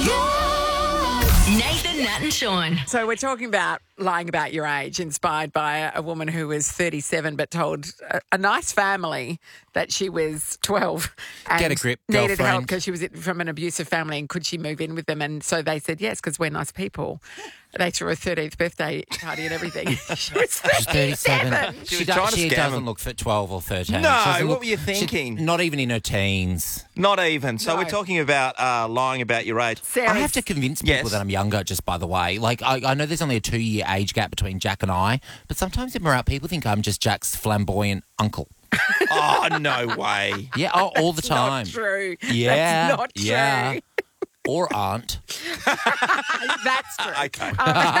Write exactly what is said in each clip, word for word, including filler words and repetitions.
Nathan, Nat and Sean. So we're talking about lying about your age, inspired by a, a woman who was thirty-seven but told a, a nice family that she was twelve and Get a grip, needed help girlfriend. because she was from an abusive family, and could she move in with them? And so they said yes, because we're nice people. They threw a thirteenth birthday party and everything. She was She's thirty-seven. thirty-seven. She, was does, trying to she scam doesn't him. look for twelve or thirteen. No, She doesn't what look- were you she's thinking? Not even in her teens. Not even. So No. we're talking about uh, lying about your age. Sarah's- I have to convince people Yes. that I'm younger, just by the way. Like, I, I know there's only a two-year age gap between Jack and I, but sometimes if we're out, people think I'm just Jack's flamboyant uncle. Oh, no way. Yeah, oh, all the time. Not true. Yeah, That's not true. yeah. Or aunt. That's true. Okay.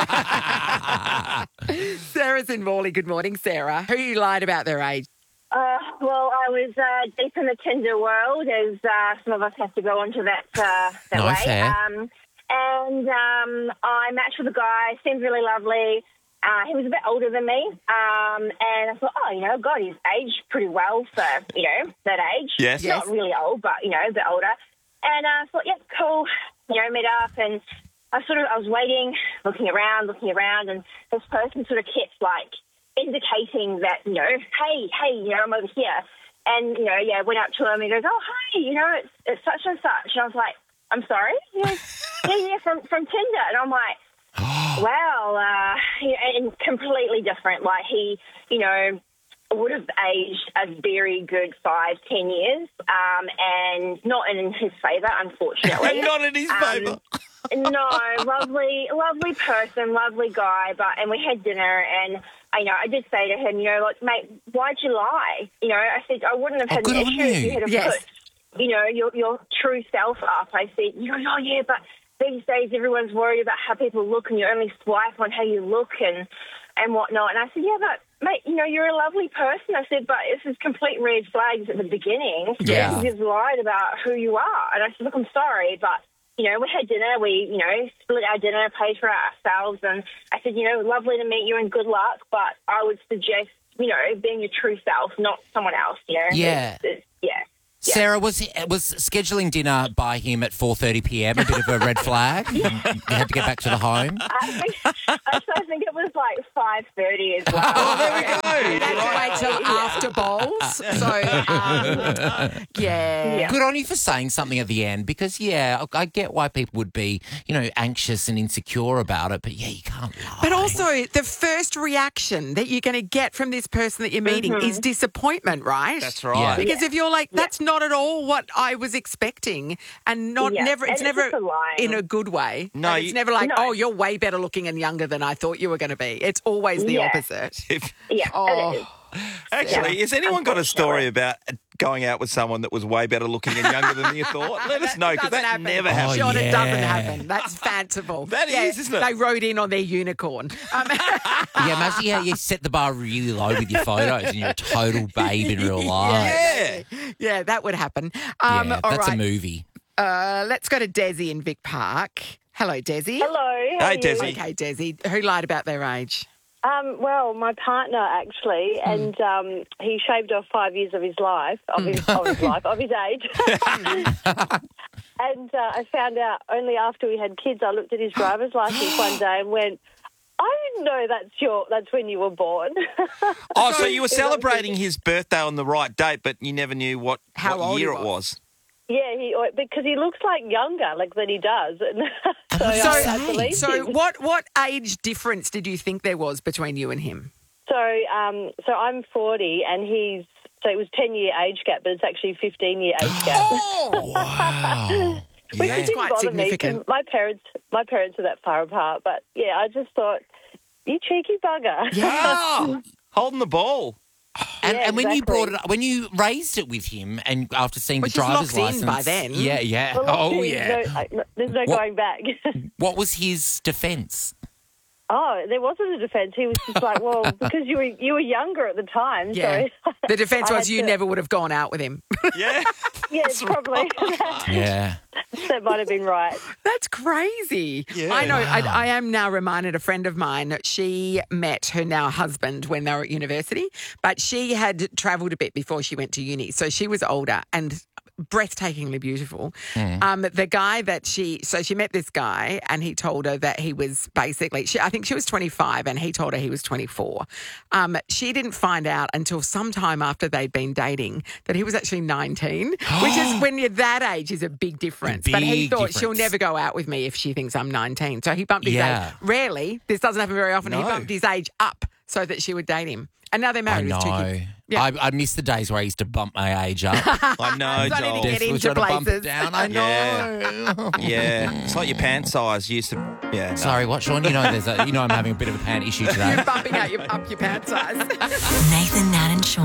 Sarah's in Morley. Good morning, Sarah. Who you lied about their age? Uh, well, I was uh, deep in the Tinder world, as uh, some of us have to go onto that uh, that No, way. fair. Um, and um, I matched with a guy, seemed really lovely. Uh, he was a bit older than me, um, and I thought, oh, you know, God, he's aged pretty well for, you know, that age. Yes. Not really old, but, you know, a bit older. And uh, I thought, yeah, cool, you know, met up, and I sort of, I was waiting, looking around, looking around, and this person sort of kept, like, indicating that, you know, hey, hey, you know, I'm over here. And, you know, yeah, went up to him and he goes, oh, hey, you know, it's, it's such and such. And I was like, I'm sorry? He goes, yeah, yeah, from, from Tinder. And I'm like, wow, uh, you know, and completely different. Like he, you know, would have aged a very good five, ten years, um, and not in his favour, unfortunately. Not in his Um, favour. No, lovely, lovely person, lovely guy. But and we had dinner, and I know I did say to him, you know, like, mate, why'd you lie? You know, I said I wouldn't have Oh, had good an on issue if you. you had have Yes. put, you know, your your true self up. I said, you know, oh yeah, but these days everyone's worried about how people look, and you only swipe on how you look and and whatnot. And I said, yeah, but mate, you know, you're a lovely person. I said, but this is complete red flags at the beginning. Yeah. You just lied about who you are. And I said, look, I'm sorry, but, you know, we had dinner. We, you know, split our dinner, paid for it ourselves. And I said, you know, lovely to meet you and good luck, but I would suggest, you know, being your true self, not someone else, you know. Yeah. It's, it's, yeah. Yeah. Sarah, was was scheduling dinner by him at four thirty p.m. a bit of a red flag? You had to get back to the home? I think, actually, I think it was like five thirty as well. Oh, there we go. You have to wait till after bowls. So, um, yeah. Yeah. Good on you for saying something at the end because, yeah, I I get why people would be, you know, anxious and insecure about it, but, yeah, you can't lie. But also, the first reaction that you're going to get from this person that you're meeting is disappointment, right? That's right. Yeah. Because if you're like, that's not at all what I was expecting, and not Yeah, never, and it's it's never just a lie. in a good way. No, Like, it's you- never like, No. oh, you're way better looking and younger than I thought you were going to be. It's always the Yeah. opposite. If- Yeah. Oh. it is. Actually, Yeah. has anyone got a story Unfortunately. about going out with someone that was way better looking and younger than you thought? Let us know, because doesn't that happen. never Oh, happens. Sean, it doesn't yeah. happen. That's fanciful. That yeah, is, isn't it? They rode in on their unicorn. Um, Yeah, imagine yeah, you set the bar really low with your photos and you're a total babe in real life. Yeah. yeah, that would happen. Um, Yeah, all that's right. a movie. Uh, let's go to Desi in Vic Park. Hello, Desi. Hello. how Hey, are you? Desi. Okay, Desi. Who lied about their age? Um, well, my partner actually, and um, he shaved off five years of his life, of his, of his life, of his age. And uh, I found out only after we had kids. I looked at his driver's license one day and went, "I didn't know that's your that's when you were born." Oh, so you were celebrating his birthday on the right date, but you never knew what, How what old he year it was. was. Yeah, he because he looks like younger, like than he does. so what did I, he I say? believed So, him. what what age difference did you think there was between you and him? So, um, so I'm forty, and he's so it was ten year age gap, but it's actually fifteen year age gap. Oh, Wow. Which Yeah. didn't Quite bother significant. me. 'Cause My parents, my parents are that far apart, but yeah, I just thought, you cheeky bugger. Oh, holding the ball. And, Yeah, and when you exactly. brought it up, when you raised it with him and after seeing Well, the she's driver's locked in license. by then. Yeah, yeah. Well, oh, there's yeah. No, I- there's no What- going back. What was his defence? Oh, there wasn't a defence. He was just like, well, because you were you were younger at the time. yeah. So The defence I was had you to- never would have gone out with him. Yeah. yeah, probably Yeah. that might have been right. That's crazy. Yeah. I know. I, I am now reminded, a friend of mine, she met her now husband when they were at university, but she had travelled a bit before she went to uni. So she was older. And breathtakingly beautiful. Mm. Um, the guy that she, so she met this guy and he told her that he was basically, she, I think she was twenty-five and he told her he was twenty-four. Um, she didn't find out until sometime after they'd been dating that he was actually nineteen, which is when you're that age is a big difference. A but he big thought difference. she'll never go out with me if she thinks I'm nineteen. So he bumped his Yeah. age. Rarely, this doesn't happen very often. He No. bumped his age up so that she would date him. And now they're I married with two know. kids. Yeah. I, I miss the days where I used to bump my age up. I know, Starting to Joel. get We're into trying to bump places. it down. I Yeah. know. Yeah, it's like your pant size. You used to, yeah. no. Sorry, what, Sean? You know, there's a, you know, I'm having a bit of a pant issue today. Bumping out your, up your pant size. Nathan, Nat, and Sean.